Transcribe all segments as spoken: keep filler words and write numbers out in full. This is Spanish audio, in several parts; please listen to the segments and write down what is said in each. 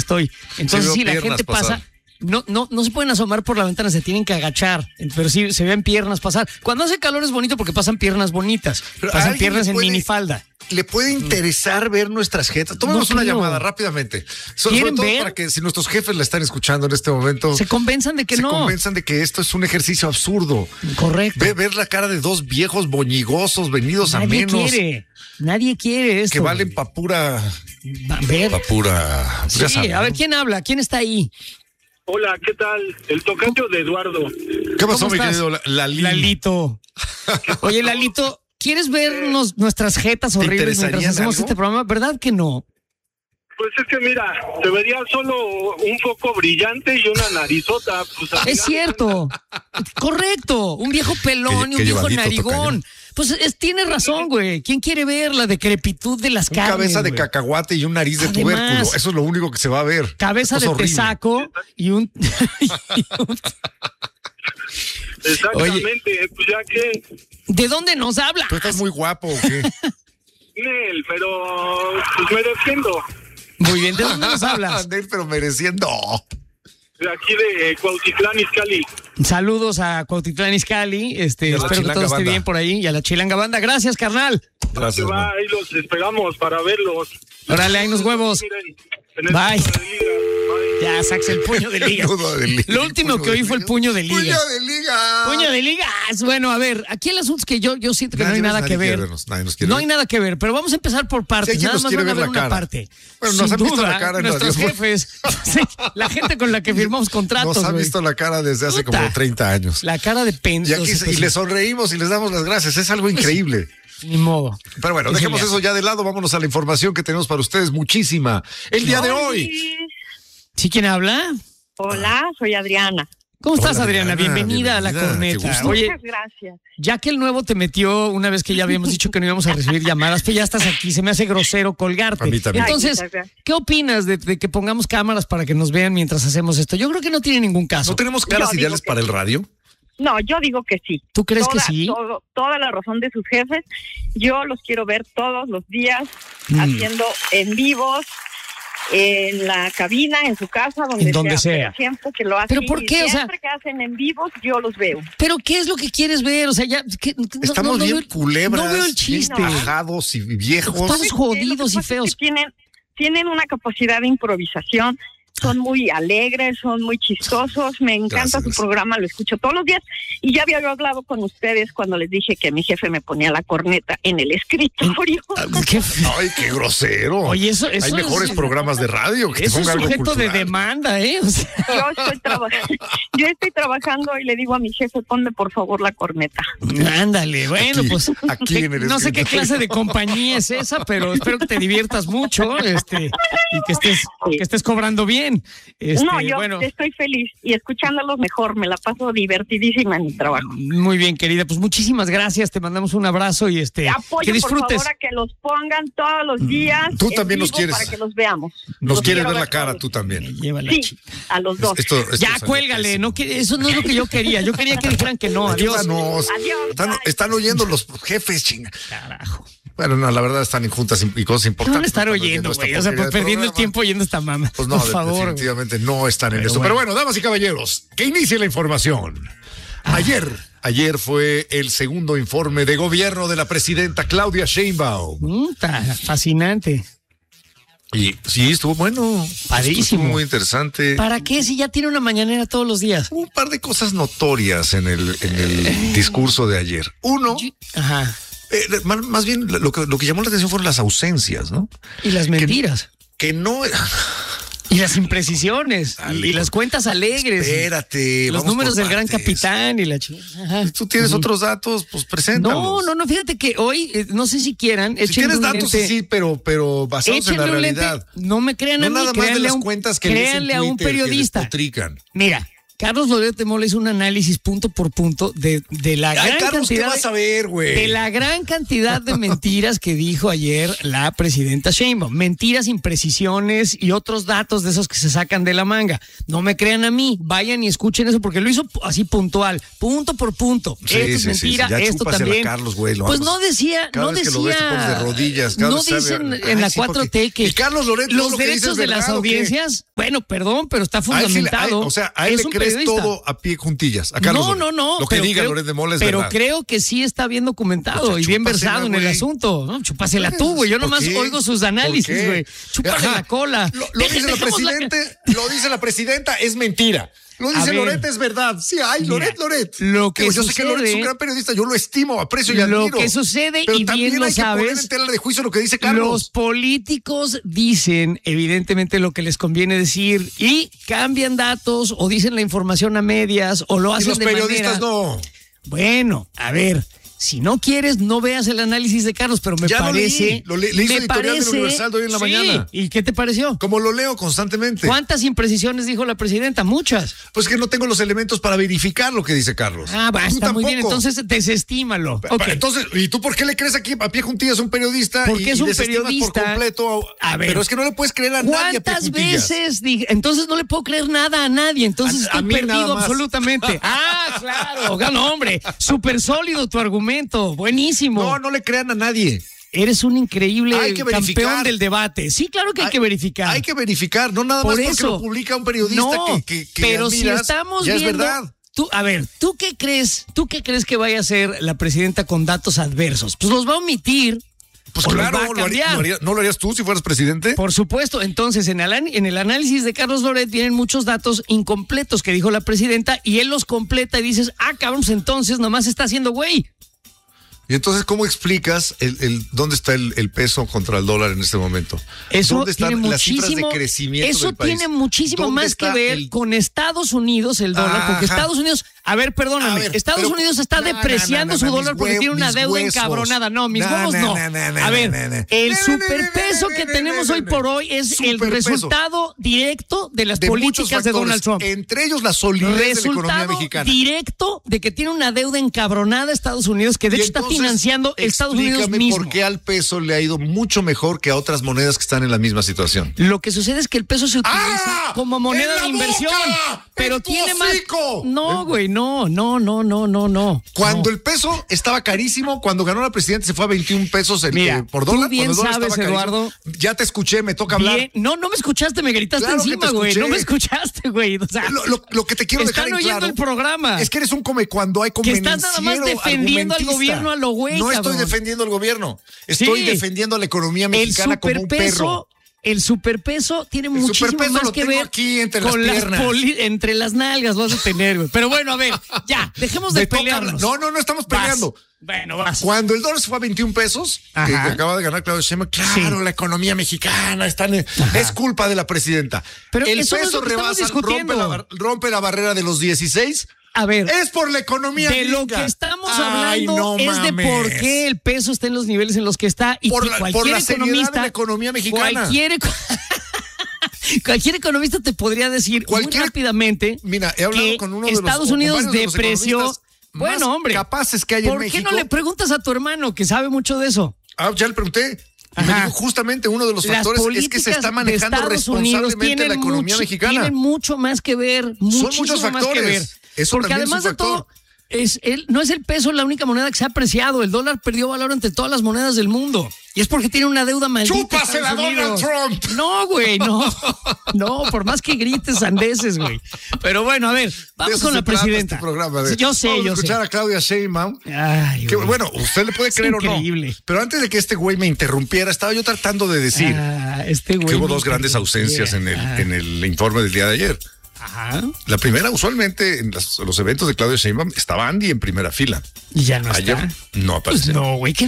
estoy. Entonces, Sí, sí, la gente pasar. pasa. No, no, no se pueden asomar por la ventana, se tienen que agachar, pero sí se ven piernas pasar. Cuando hace calor es bonito porque pasan piernas bonitas, Pero pasan piernas en puede, minifalda. ¿Le puede interesar ver nuestras jetas? Tomemos No una creo. llamada rápidamente. So- ¿Quieren sobre todo ver? para que si nuestros jefes la están escuchando en este momento, Se convenzan de que se no. convenzan de que esto es un ejercicio absurdo. Correcto. Ve, ver la cara de dos viejos boñigosos venidos a Nadie menos, quiere, nadie quiere esto. que valen pa' pura... A ver, Pa' pura... pues ya sí, saben, a ver, ¿no? ¿quién habla? ¿Quién está ahí? Hola, ¿qué tal? El tocayo de Eduardo. ¿Qué pasó, ¿Cómo mi estás? querido La- Lalín? Lalito. Oye, Lalito, ¿quieres vernos nuestras jetas horribles interesaría mientras hacemos algo? este programa? ¿Verdad que no? Pues es que mira, se vería solo un foco brillante y una narizota. Pues, al Es final- cierto. Correcto. Un viejo pelón Qué- y un qué viejo llevadito, narigón. Pues es, tiene razón, güey. ¿Quién quiere ver la decrepitud de las Un carnes? cabeza de güey? cacahuate y un nariz de Además, tubérculo. Eso es lo único que se va a ver. Cabeza Esto es de horrible. tesaco y un... y un- Exactamente, pues ya que, ¿De dónde nos habla? ¿Tú estás muy guapo o qué? Nel, pero pues me defiendo. Muy bien, ¿de dónde nos hablas? Andel, pero mereciendo. De aquí de Cuautitlán, Izcalli. Saludos a Cuautitlán Izcalli. Este, Y a la espero que todo Chilanga esté Banda. bien por ahí. Y a la Chilanga Banda. Gracias, carnal. Que Gracias, va, man. ahí los esperamos para verlos. Órale, ahí nos huevos. Miren, en el Bye. centro de liga. Bye. Ya, saxa el puño de liga. Nudo de liga. Lo último que oí fue el puño de liga. ¡Puño de liga! Puño de ligas. Bueno, a ver, aquí el asunto es que yo, yo siento que Nadie no hay nos- nada nadie que quiere ver. vernos, nadie nos quiere No ver. hay nada que ver, pero vamos a empezar por partes. Sí, ¿quién Nada nos más quiere van a ver ver la una cara? parte. Bueno, nos Sin han visto duda, la cara en nuestros Radio- jefes, sí, la gente con la que firmamos contratos. Nos han güey. visto la cara desde hace Puta. como treinta años. La cara de Y pensos. aquí se- y les sonreímos y les damos las gracias. Es algo increíble. Ni modo. Pero bueno, ¿Qué se dejemos le eso hace? ya de lado. Vámonos a la información que tenemos para ustedes. Muchísima. El día de hoy. ¿Sí quién habla? Hola, soy Adriana. ¿Cómo estás, Hola, Adriana? Adriana, Bienvenida, a la bienvenida, qué corneta. gusto. Oye, Muchas gracias. ya que el nuevo te metió una vez que ya habíamos dicho que no íbamos a recibir llamadas, pues ya estás aquí, se me hace grosero colgarte. A mí también. Entonces, Ay, muchas gracias. ¿qué opinas de, de que pongamos cámaras para que nos vean mientras hacemos esto? Yo creo que no tiene ningún caso. ¿No tenemos caras Yo digo ideales que para el sí. radio? No, yo digo que sí. ¿Tú crees toda, que sí? todo- toda la razón de sus jefes. Yo los quiero ver todos los días Mm. haciendo en vivos, en la cabina, en su casa, donde, En donde sea. pero siempre que lo hacen. ¿Pero por y qué? O sea- siempre que hacen en vivos, yo los veo. ¿Pero qué es lo que quieres ver? O sea, ya... que- no- Estamos no- no bien veo- culebras, No veo el bien chiste. bajados y viejos. Estamos Lo que jodidos y pasa es que feos. tienen, tienen una capacidad de improvisación. Son muy alegres, son muy chistosos. Me encanta Gracias, su gracias. programa, lo escucho todos los días. Y ya había yo hablado con ustedes cuando les dije que mi jefe me ponía la corneta en el escritorio. Ah, ¿qué? Ay, qué grosero. Oye, eso, eso Hay mejores es, programas de radio que te eso es pongan algo sujeto de cultural. demanda, ¿eh? O sea, Yo estoy, traba- yo estoy trabajando y le digo a mi jefe, ponme por favor la corneta. ándale, bueno, Aquí, pues aquí que- en el no sé qué escritorio. clase de compañía es esa, pero espero que te diviertas mucho, este, y que estés, que estés cobrando bien. Este, no, yo bueno, estoy feliz y escuchándolos mejor, me la paso divertidísima en mi trabajo. muy bien, querida, pues muchísimas gracias, te mandamos un abrazo y este, Apoyo que por disfrutes. favor a que los pongan todos los días. Tú en también nos vivo quieres. Para que los veamos. Nos Los quieres quiero ver la cara, todos. tú también. Lleva la Sí, chi- a los dos. Esto- esto Ya, salió cuélgale, pésimo. no que- eso no es lo que yo quería. Yo quería que dijeran que no, adiós. Ayúdanos. Adiós, Están, bye. están oyendo los jefes, chinga. Carajo. Bueno, no, la verdad están en juntas y cosas ¿Qué importantes. van a estar Están oyendo, esta güey? O sea, porquería pues de perdiendo el programa. tiempo oyendo esta mamá. Pues no, por de- favor. definitivamente no están en Pero esto. bueno. Pero bueno, damas y caballeros, que inicie la información. Ayer, ayer fue el segundo informe de gobierno de la presidenta Claudia Sheinbaum. Mm, está fascinante. Y sí, estuvo bueno. Padrísimo. Estuvo muy interesante. ¿Para qué si ya tiene una mañanera todos los días? Hubo un par de cosas notorias en el, en el discurso de ayer. Uno, Ajá. eh, más, más bien lo que, lo que llamó la atención fueron las ausencias, ¿no? Y las mentiras. Que no... Y las imprecisiones. Dale, y las con- cuentas alegres. Espérate. y los vamos números por del gran partes. capitán y la ch- Ajá. Tú tienes Ujú. otros datos, pues preséntalos. No, no, no, fíjate que hoy, eh, no sé si quieran, Si échenle tienes un datos, lente- sí, pero, pero basados en la échenle un lente. realidad. No me crean No a mí, nada más de créanle a las un, cuentas que lees en créanle a un Twitter que periodista. despotrican. Mira, Carlos Loret de Mola hizo un análisis punto por punto de, de la Ay, gran Carlos, ¿qué cantidad vas a ver, güey? de la gran cantidad de mentiras que dijo ayer la presidenta Sheinbaum. Mentiras, imprecisiones y otros datos de esos que se sacan de la manga. No me crean a mí, vayan y escuchen eso porque lo hizo así puntual, punto por punto. Sí, esto es sí, mentira, sí, sí. Ya esto chúpasela, también. Carlos, güey, lo pues vamos. no decía, Cada no vez que decía. lo ves te pones de rodillas. Cada no vez sabe- dicen Ay, en la sí, cuatro T porque- que y Carlos Loret, todo los lo que dice derechos es de las verdad, ¿o qué? audiencias. Bueno, perdón, pero está A él sí le- a él- fundamentado. o sea, a él Es le un crees periodista. todo a pie juntillas. A Carlos no, Loret. no, no. Lo que pero diga creo- Loret de Mola es Pero verdad. creo que sí está bien documentado O sea, y bien chúpasela, versado en el güey. asunto. ¿No? Chúpasela tú, güey. Yo ¿Por nomás qué? oigo sus ¿Por análisis, qué? güey. Chúpale Ajá. la cola. Lo, lo Deje- dice la dejemos la- presidente, lo dice la presidenta, es mentira. Lo A dice ver. Loret, es verdad. Sí, ay, Mira, Loret, Loret. lo que Digo, yo sé que sucede- Loret es un gran periodista, yo lo estimo, aprecio y Lo admiro. que sucede, pero y también bien lo hay que poner sabes, en tela de juicio lo que dice Los Carlos. políticos dicen evidentemente lo que les conviene decir y cambian datos o dicen la información a medias o lo Y hacen los de periodistas manera... no. Bueno, a ver, si no quieres, no veas el análisis de Carlos, pero me Ya lo parece... leí, lo le- le hizo me editorial del parece- Universal de hoy en la sí, mañana. ¿y qué te pareció? Como lo leo constantemente. ¿Cuántas imprecisiones dijo la presidenta? Muchas. Pues que no tengo los elementos para verificar lo que dice Carlos. Ah, va, Tú está muy bien, tampoco. entonces desestímalo. Pa- Ok. Entonces, ¿y tú por qué le crees aquí a pie juntillas a un periodista? Porque y, es y un desestimas periodista. por completo a, A ver. Pero es que no le puedes creer a nadie a pie ¿Cuántas juntillas. veces dije? Entonces no le puedo creer nada a nadie. Entonces A- a estoy mí nada perdido más. absolutamente. Ah, claro. No, hombre. Súper sólido tu argumento. Buenísimo. No, no le crean a nadie. Eres un increíble Hay que verificar. campeón del debate. Sí, claro que hay, que verificar. Hay que verificar, no nada Por más porque eso. lo publica un periodista No, que, que, que pero si admiras, estamos ya viendo, es verdad. Tú, a ver, ¿tú qué crees? ¿Tú qué crees que vaya a hacer la presidenta con datos adversos? Pues los va a omitir. Pues o los claro, va a lo haría- cambiar. lo haría- ¿no lo harías tú si fueras presidente? Por supuesto. Entonces, en el, an- en el análisis de Carlos Loret vienen muchos datos incompletos que dijo la presidenta y él los completa y dices, ah, cabrón, pues entonces nomás está haciendo güey. Y entonces, ¿cómo explicas el, el dónde está el, el peso contra el dólar en este momento? Eso ¿Dónde están tiene las cifras de muchísimo, crecimiento eso del país? tiene muchísimo ¿Dónde más que está ver el- con Estados Unidos el dólar, porque Ajá. Estados Unidos, a ver, perdóname, A ver, Estados pero- Unidos está no, no, depreciando no, no, su no, dólar mis porque hue- tiene una mis deuda huesos. encabronada. No, mis No, huevos no, no. no, no, no, A ver, no, no. el No, no, superpeso no, que no, tenemos no, hoy no, por hoy es el Superpeso. resultado directo de las de muchos políticas de factores, Donald Trump. entre ellos la solidez de la economía Resultado mexicana. directo de que tiene una deuda encabronada Estados Unidos, que de Y hecho está entonces, financiando Estados Unidos explícame mismo. por qué al peso le ha ido mucho mejor que a otras monedas que están en la misma situación. Lo que sucede es que el peso se utiliza ¡Ah! como moneda ¡En la de inversión, boca! pero ¡En tu tiene más. hocico! No, güey, no, no, no, no, no, no. Cuando No. el peso estaba carísimo, cuando ganó la presidenta se fue a veintiún pesos el, Mira, eh, por tú dólar. bien cuando el dólar sabes, estaba carísimo. Eduardo. Ya te escuché, me toca hablar. Bien. No, no me escuchaste, me gritaste Claro que encima, te güey. escuché. No me escuchaste, güey. O sea, Lo, lo- lo que te quiero están dejar en oyendo claro el programa. es que eres un come cuando hay Que estás nada más convenenciero defendiendo al argumentista. gobierno a lo güey, No estoy cabrón. defendiendo al gobierno. Estoy Sí. defendiendo a la economía el mexicana como un perro. superpeso. El superpeso tiene muchísimo superpeso más lo que tengo ver aquí entre con las las piernas. poli- entre las nalgas lo vas a tener, güey. Pero bueno, a ver, ya, dejemos de Me toca pelearnos. hablar. No, no, no estamos Vas. peleando. Bueno, vas. Cuando el dólar se fue a veintiún pesos, que, Ajá. que acaba de ganar Claudio Sheinbaum, claro, Sí. la economía mexicana está en- es culpa de la presidenta. Pero el eso no es peso lo que estamos rebasa, rompe discutiendo. la, bar- rompe la barrera de los dieciséis. A ver, Es por la economía de lo gringa. que estamos Ay, hablando no es de mames. por qué el peso está en los niveles en los que está y Por que la- por cualquier la seriedad de economista, la economía mexicana. Cualquier, eco- cualquier economista te podría decir Cualquier- muy rápidamente Mira, he hablado que con uno de los- Estados con Unidos varios de los depreció. economistas más Bueno, hombre, capaces que hay en ¿por qué México. no le preguntas a tu hermano que sabe mucho de eso? Ah, ya le pregunté. Y me Ajá. dijo justamente uno de los Las factores es que políticas se está manejando de Estados Unidos responsablemente la tienen economía mucho- mexicana. Tienen mucho más que ver, muchísimo muchos más que factores. ver. Eso Porque también es además un de todo, factor. es el, no es el peso la única moneda que se ha apreciado. El dólar perdió valor entre todas las monedas del mundo. Y es porque tiene una deuda maldita. ¡Chúpasela, Estados Unidos. Donald Trump! No, güey, no. No, por más que grites sandeces, güey. Pero bueno, a ver, De vamos eso con se la trata presidenta. este programa, de- Yo sé, Vamos yo a escuchar sé. a Claudia Sheinbaum. Ay, Que, güey. bueno, usted le puede Es creer increíble. o no. Pero antes de que este güey me interrumpiera, estaba yo tratando de decir Ah, este güey que hubo me dos grandes interrumpía. ausencias en el, Ah. en el informe del día de ayer. Ajá. La primera, usualmente, en las- los eventos de Claudia Sheinbaum, estaba Andy en primera fila. Y ya no Ayer está. no Pues apareció. no, güey. ¿qué?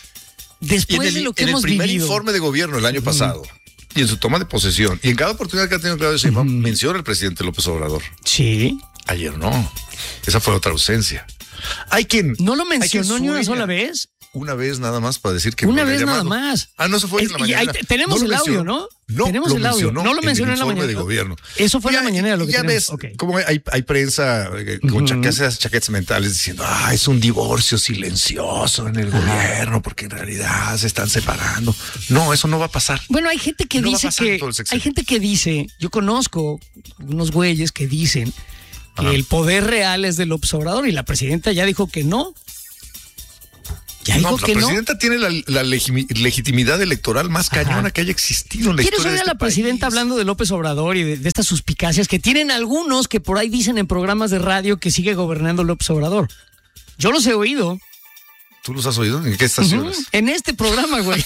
Y Después en el, de lo que en el hemos primer vivido. informe de gobierno el año pasado, y en su toma de posesión, y en cada oportunidad que ha tenido Claudia Sheinbaum, menciona al presidente López Obrador. Sí. Ayer no. Esa fue otra ausencia. Hay quien. ¿No lo hay quien mencionó ni una sueña. sola vez? una vez nada más para decir que... Una vez nada más. Ah, no, se fue es, en la mañana. Tenemos no el audio, ¿no? No, tenemos lo el audio. No lo mencionó en, en la mañana. de gobierno. Eso fue en la mañana lo que ya tenemos. ves, okay. como hay, hay prensa eh, con uh-huh. que hace chaquetas mentales diciendo, ah, es un divorcio silencioso en el uh-huh. gobierno porque en realidad se están separando. No, eso no va a pasar. Bueno, hay gente que no dice que hay gente que dice, yo conozco unos güeyes que dicen que Ajá. el poder real es del López Obrador y la presidenta ya dijo que no. Ya dijo no, que la no. presidenta tiene la, la legitimidad electoral más Ajá. cañona que haya existido en la historia de este ¿Quieres oír a la presidenta país? Hablando de López Obrador y de, de estas suspicacias que tienen algunos que por ahí dicen en programas de radio que sigue gobernando López Obrador? Yo los he oído. ¿Tú los has oído? ¿En qué estaciones? Uh-huh. En este programa, güey.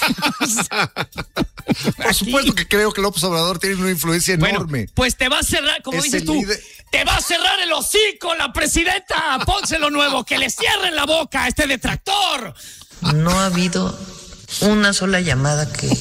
Por supuesto que creo que López Obrador tiene una influencia enorme. Bueno, pues te va a cerrar, como es dices tú, líder. Te va a cerrar el hocico la presidenta. Pónselo nuevo, que le cierren la boca a este detractor. No ha habido una sola llamada que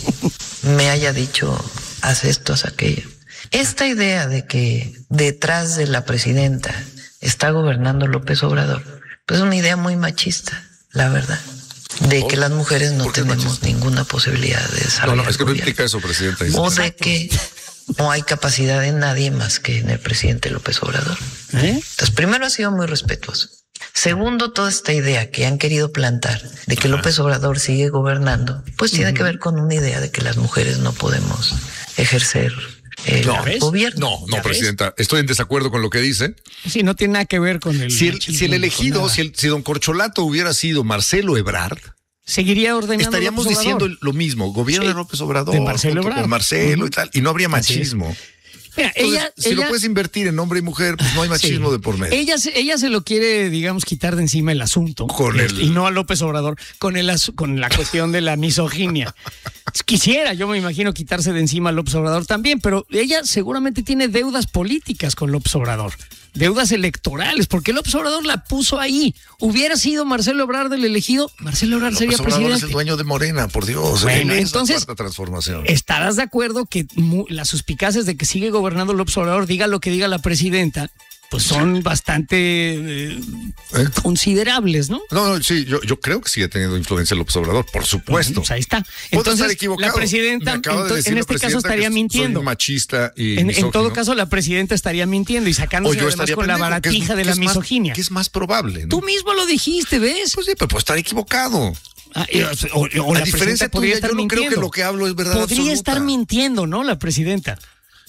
me haya dicho haz esto, haz aquello. Esta idea de que detrás de la presidenta está gobernando López Obrador, pues es una idea muy machista, la verdad. De que las mujeres no tenemos ninguna posibilidad de desarrollar. No, no, es que no implica eso, presidenta. O de que no hay capacidad en nadie más que en el presidente López Obrador. ¿Eh? Entonces, primero ha sido muy respetuoso. Segundo, toda esta idea que han querido plantar de que López Obrador sigue gobernando, pues tiene uh-huh. que ver con una idea de que las mujeres no podemos ejercer el no, gobierno. No, no, presidenta, ves? Estoy en desacuerdo con lo que dice. Sí, no tiene nada que ver con el... Si el, si el elegido, si, el, si don Corcholato hubiera sido Marcelo Ebrard, seguiría ordenando. Estaríamos diciendo lo mismo, gobierno sí, de López Obrador, de Marcelo Ebrard. Con Marcelo uh-huh. y tal, y no habría machismo. Mira, Entonces, ella, si ella, lo puedes invertir en hombre y mujer, pues no hay machismo sí. de por medio. Ella, ella se lo quiere, digamos, quitar de encima el asunto. Con el... Y no a López Obrador, con, el, con la cuestión de la misoginia. Quisiera, yo me imagino, quitarse de encima a López Obrador también, pero ella seguramente tiene deudas políticas con López Obrador. Deudas electorales, porque López Obrador la puso ahí. Hubiera sido Marcelo Ebrard el elegido, Marcelo Ebrard López sería Obrador presidente. Es el dueño de Morena, por Dios. Bueno, entonces, es la cuarta transformación. ¿Estarás de acuerdo que mu- las suspicacias de que sigue gobernando López Obrador, diga lo que diga la presidenta, pues son bastante eh, ¿Eh? considerables, ¿no? No, no, sí, yo, yo creo que sigue teniendo influencia López Obrador, por supuesto. Pues ahí está. Entonces, la presidenta, en, to- en este caso estaría mintiendo. Soy machista y en, en todo caso, la presidenta estaría mintiendo y sacándose además con la baratija es, de la es misoginia. Más, que es más probable, ¿no? Tú mismo lo dijiste, ¿ves? Pues sí, pero puede estar equivocado. Ah, o, o, o la diferencia podría tuya, estar yo no mintiendo. creo que lo que hablo es verdad Podría absoluta. estar mintiendo, ¿no? La presidenta.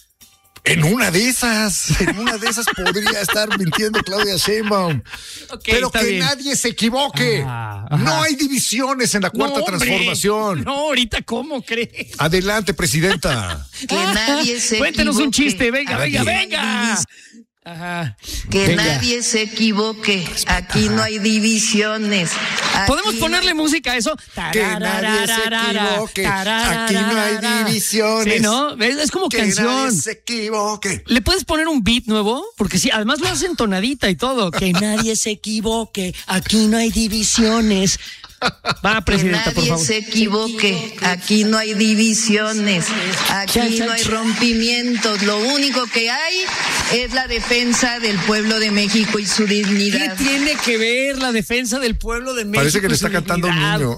En una de esas, en una de esas podría estar mintiendo Claudia Sheinbaum. Okay, pero que bien. Nadie se equivoque. Ah, no hay divisiones en la cuarta no, transformación. No, ahorita, ¿cómo crees? Adelante, presidenta. Que nadie se Cuéntenos equivoque. un chiste, venga, venga, Nadie. venga. Ajá. Que Venga. nadie se equivoque. Aquí no hay divisiones. Aquí ¿podemos ponerle no... música a eso? Que nadie se equivoque. Aquí no hay divisiones. Sí, ¿no? ¿Ves? Es como que canción. Que nadie se equivoque. ¿Le puedes poner un beat nuevo? Porque sí, además lo hace entonadita y todo. Que nadie se equivoque. Aquí no hay divisiones. Va, presidenta, que nadie por favor. se equivoque. Aquí no hay divisiones. Aquí no hay rompimientos. Lo único que hay es la defensa del pueblo de México y su dignidad. ¿Qué tiene que ver la defensa del pulo de México? Parece que le está cantando un niño.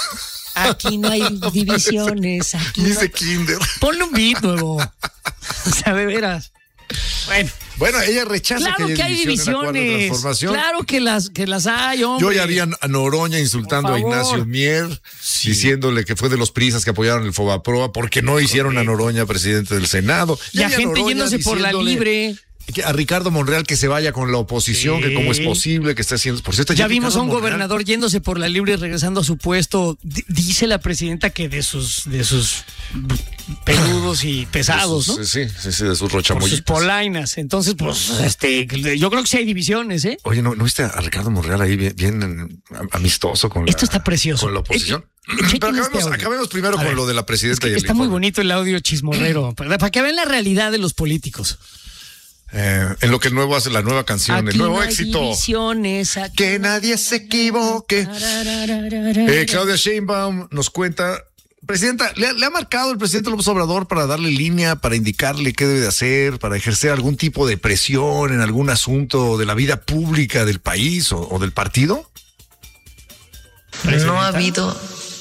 Aquí no hay divisiones. Aquí Dice no... Kinder. Ponle un beat nuevo. O sea, de veras. Bueno. Bueno, ella rechaza claro que haya que hay división divisiones. En la cuarta transformación. Claro que las, que las hay, hombre. Yo ya vi a Noroña insultando a Ignacio Mier, sí. diciéndole que fue de los prisas que apoyaron el Fobaproa porque no hicieron Correcto. A Noroña presidente del Senado. Y a gente Noroña yéndose por la libre. A Ricardo Monreal que se vaya con la oposición, sí. que cómo es posible que esté haciendo. Por cierto, ya vimos Ricardo a un Monreal. gobernador yéndose por la libre y regresando a su puesto. D- dice la presidenta que de sus de sus peludos y pesados, sus, ¿no? Sí, sí, sí, de sus rochamollitas. Por sus polainas. Entonces, pues, este, yo creo que sí hay divisiones, ¿eh? Oye, ¿no, ¿no viste a Ricardo Monreal ahí bien, bien amistoso con la, Esto está precioso. con la oposición? Eh, eh, Pero acabemos, este acabemos primero con lo de la presidenta. Es que y el está informe. muy bonito el audio chismorrero, para, para que vean la realidad de los políticos. Eh, en lo que el nuevo hace la nueva canción, aquí el nuevo no hay éxito. Divisiones, aquí que nadie se equivoque. Eh, Claudia Sheinbaum nos cuenta, presidenta, ¿le, ¿le ha marcado el presidente López Obrador para darle línea, para indicarle qué debe de hacer, para ejercer algún tipo de presión en algún asunto de la vida pública del país o, o del partido? No ha habido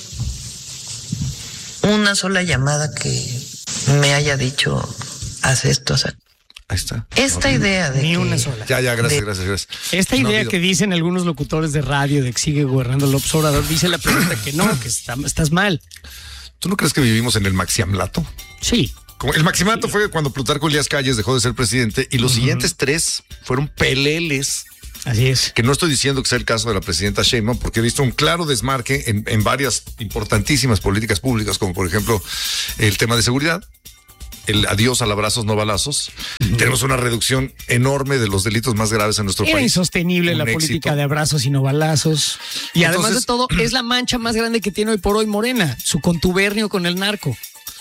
una sola llamada que me haya dicho, haz esto, haz aquello. Ahí está. Esta no, idea de ni que, una sola. Ya, ya, gracias, de, gracias, gracias. Esta no idea que dicen algunos locutores de radio de que sigue gobernando López Obrador, dice la pregunta que no, que está, estás mal. ¿Tú no crees que vivimos en el maxiamlato? Sí. Como el maximato sí. Fue cuando Plutarco Elías Calles dejó de ser presidente y los uh-huh. siguientes tres fueron peleles. Así es. Que no estoy diciendo que sea el caso de la presidenta Sheinbaum, porque he visto un claro desmarque en, en varias importantísimas políticas públicas, como por ejemplo el tema de seguridad, el adiós al abrazos no balazos. Uh-huh. Tenemos una reducción enorme de los delitos más graves en nuestro Era país. Era insostenible un la éxito. política de abrazos y no balazos. Y Entonces, además de todo, es la mancha más grande que tiene hoy por hoy Morena, su contubernio con el narco.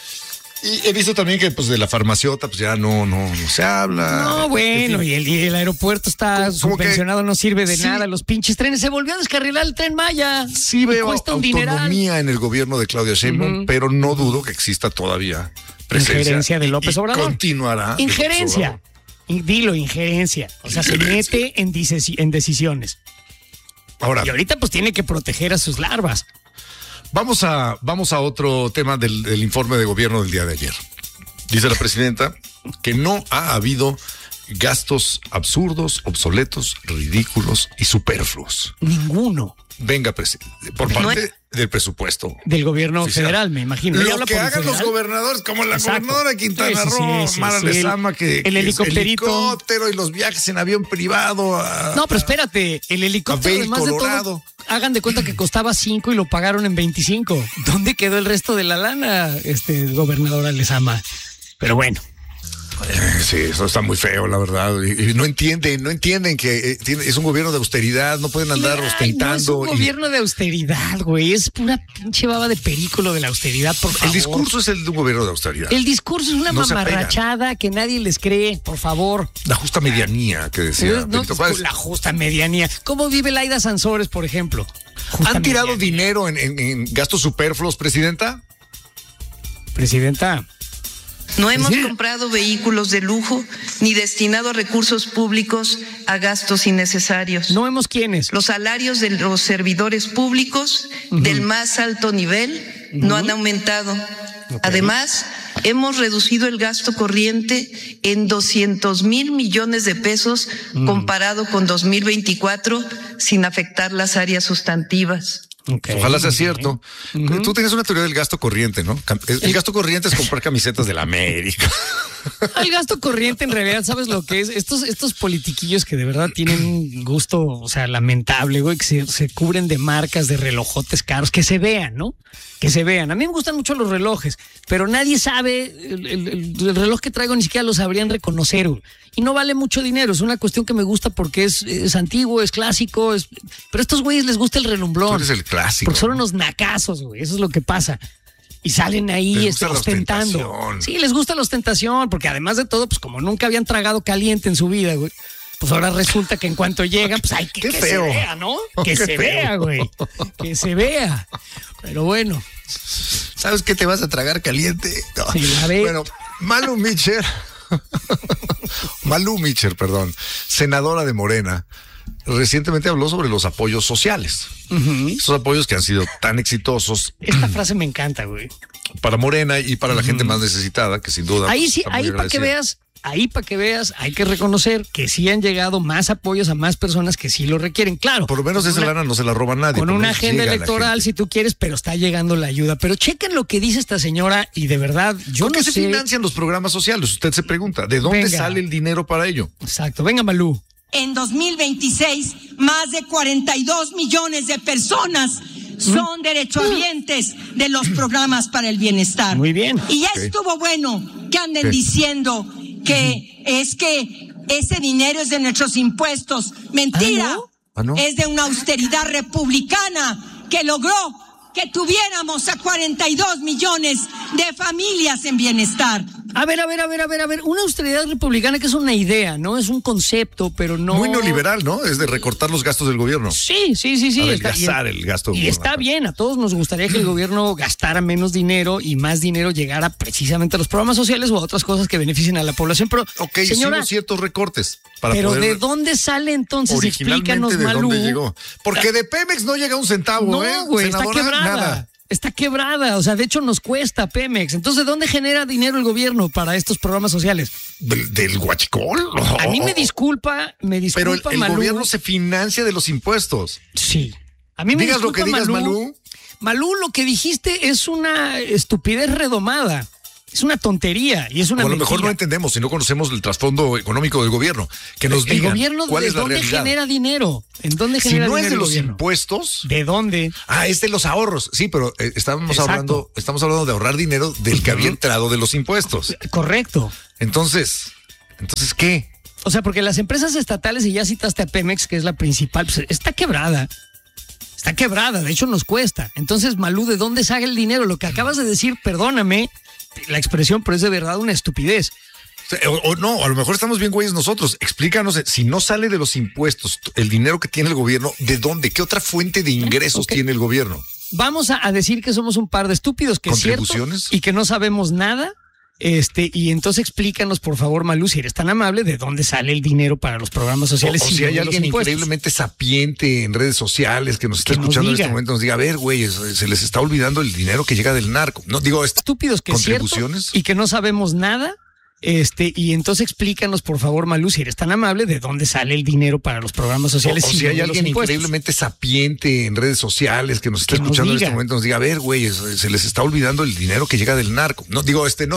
Y he visto también que pues de la farmaciota pues ya no no no se habla. No, bueno, en fin. y, el, y el aeropuerto está como, subvencionado, que, no sirve de sí. nada. Los pinches trenes, se volvió a descarrilar el Tren Maya. Sí veo cuesta un autonomía dineral. en el gobierno de Claudia Sheinbaum, uh-huh. pero no dudo que exista todavía presencia. Injerencia de López Obrador. Y continuará. Injerencia. Y dilo, injerencia. O sea, injerencia. se mete en, dices, en decisiones. Ahora. Y ahorita pues tiene que proteger a sus larvas. Vamos a, vamos a otro tema del, del informe de gobierno del día de ayer. Dice la presidenta que no ha habido gastos absurdos, obsoletos, ridículos y superfluos. Ninguno. Venga, presidente, por parte no es... del presupuesto. Del gobierno sí, federal, me imagino. Lo que hagan los gobernadores, como la Exacto. gobernadora de Quintana Roo, sí, sí, sí, Mara sí, Lezama, que el helicópterito. El helicóptero y los viajes en avión privado. A, no, pero espérate, el helicóptero, además Colorado. de todo, hagan de cuenta que costaba cinco y lo pagaron en veinticinco. ¿Dónde quedó el resto de la lana, este gobernadora Lezama? Pero bueno. Sí, eso está muy feo, la verdad. Y, y no entienden, no entienden que eh, tiene, es un gobierno de austeridad, no pueden andar Ay, ostentando. No es un y... gobierno de austeridad, güey. Es pura pinche baba de perículo de la austeridad, por favor. El discurso es el de un gobierno de austeridad. El discurso es una no mamarrachada que nadie les cree, por favor. La justa medianía que decía. No, no, la justa medianía. ¿Cómo vive Laida Sansores, por ejemplo? Justa ¿Han tirado medianía. dinero en, en, en gastos superfluos, presidenta? Presidenta. No hemos ¿Sí? comprado vehículos de lujo ni destinado recursos públicos a gastos innecesarios. ¿No hemos quiénes? Los salarios de los servidores públicos uh-huh. del más alto nivel uh-huh. no han aumentado. Okay. Además, hemos reducido el gasto corriente en doscientos mil millones de pesos uh-huh. comparado con dos mil veinticuatro sin afectar las áreas sustantivas. Okay. Ojalá sea cierto. Uh-huh. Tú tienes una teoría del gasto corriente, ¿no? El gasto corriente es comprar camisetas de la América. El gasto corriente en realidad, ¿sabes lo que es? Estos, estos politiquillos que de verdad tienen un gusto, o sea, lamentable, güey, que se, se cubren de marcas, de relojotes caros, que se vean, ¿no? Que se vean. A mí me gustan mucho los relojes, pero nadie sabe, el, el, el reloj que traigo ni siquiera lo sabrían reconocer, güey. Y no vale mucho dinero, es una cuestión que me gusta porque es, es antiguo, es clásico, es... pero a estos güeyes les gusta el relumbrón. Tú eres el clásico. Porque son unos nacazos, güey, eso es lo que pasa. Y salen ahí este, ostentando. Sí, les gusta la ostentación, porque además de todo, pues como nunca habían tragado caliente en su vida, güey, pues ahora resulta que en cuanto llegan, pues hay que, que se vea, ¿no? Que se feo. vea, güey. Que se vea. Pero bueno. ¿Sabes qué te vas a tragar caliente? No. Sí, a ver. Bueno, Malu Mitcher. Malu Mitcher, perdón, senadora de Morena, recientemente habló sobre los apoyos sociales. Uh-huh. Esos apoyos que han sido tan exitosos. Esta frase me encanta, güey. Para Morena y para la uh-huh. gente más necesitada, que sin duda. Ahí sí, ahí para que veas, ahí para que veas, hay que reconocer que sí han llegado más apoyos a más personas que sí lo requieren. Claro. Por lo menos esa lana no se la roba nadie. Con una agenda electoral, si tú quieres, pero está llegando la ayuda. Pero chequen lo que dice esta señora y de verdad, yo no sé. ¿Por qué se financian los programas sociales? Usted se pregunta, ¿de dónde Venga. sale el dinero para ello? Exacto. Venga, Malú. En dos mil veintiséis, más de cuarenta y dos millones de personas son derechohabientes de los programas para el bienestar. Muy bien. Y ya okay. estuvo bueno que anden okay. diciendo que uh-huh. es que ese dinero es de nuestros impuestos. Mentira. ¿Ah, no? ¿Ah, no? Es de una austeridad republicana que logró que tuviéramos a cuarenta y dos millones de familias en bienestar. A ver, a ver, a ver, a ver, a ver, una austeridad republicana que es una idea, ¿no? Es un concepto, pero no... Muy neoliberal, ¿no? Es de recortar los gastos del gobierno. Sí, sí, sí, sí. Adelgazar el gasto del Y está bien, a todos nos gustaría que el gobierno gastara menos dinero y más dinero llegara precisamente a los programas sociales o a otras cosas que beneficien a la población, pero... Ok, señora, sí hubo ciertos recortes. Para pero poder... ¿de dónde sale entonces? Explícanos, ¿de Malú. dónde llegó? Porque de Pemex no llega un centavo, no, ¿eh? güey, está Senadora, quebrada. Nada. Está quebrada, o sea, de hecho nos cuesta Pemex. Entonces, ¿de dónde genera dinero el gobierno para estos programas sociales? ¿Del, del huachicol? Oh. A mí me disculpa, me disculpa, Pero el, el Malú. gobierno se financia de los impuestos. Sí. A mí me Digas disculpa, lo que digas, Malú. Malú. Malú, lo que dijiste es una estupidez redomada. Es una tontería y es una O a lo mentira. mejor no entendemos si no conocemos el trasfondo económico del gobierno. Que nos el digan gobierno, cuál ¿de es la dónde realidad? genera dinero? ¿En dónde Si genera no dinero es de el los gobierno? impuestos. ¿De dónde? Ah, es de los ahorros. Sí, pero eh, estamos Exacto. hablando, estamos hablando de ahorrar dinero del que había entrado de los impuestos. Correcto. Entonces, ¿entonces qué? O sea, porque las empresas estatales, y ya citaste a Pemex, que es la principal, pues está quebrada. Está quebrada, de hecho nos cuesta. Entonces, Malú, ¿de dónde sale el dinero? Lo que acabas de decir, perdóname la expresión, pero es de verdad una estupidez. O, o no, a lo mejor estamos bien güeyes nosotros. Explícanos, eh, si no sale de los impuestos, el dinero que tiene el gobierno, ¿de dónde? ¿Qué otra fuente de ingresos Okay. tiene el gobierno? Vamos a, a decir que somos un par de estúpidos, que es cierto, ¿Contribuciones? y que no sabemos nada. Este, y entonces explícanos, por favor, Malú, si eres tan amable, de dónde sale el dinero para los programas sociales. O, o y si no hay de los alguien impuestos. increíblemente sapiente en redes sociales que nos está Que nos escuchando en diga. este momento, nos diga, a ver, güey, se les está olvidando el dinero que llega del narco. No, digo, est- Estúpidos que es cierto, contribuciones. y que no sabemos nada. Este, y entonces explícanos, por favor, Malú, si eres tan amable, de dónde sale el dinero para los programas sociales. O, o y si no hay de los alguien impuestos. increíblemente sapiente en redes sociales que nos está Que nos escuchando en diga. este momento, nos diga, a ver, güey, se les está olvidando el dinero que llega del narco. No, digo, este, no